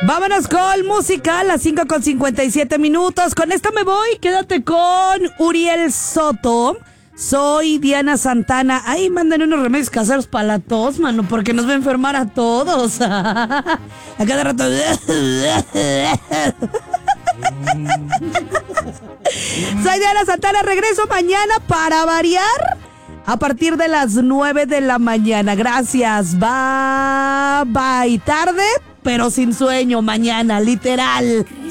Vámonos con música a las 5:57. Con esta me voy. Quédate con Uriel Soto. Soy Diana Santana. Ay, manden unos remedios caseros para la tos, mano, porque nos va a enfermar a todos. A cada rato. Soy Diana Santana. Regreso mañana para variar a partir de las 9 de la mañana. Gracias. Bye, bye. Tarde, pero sin sueño mañana, literal.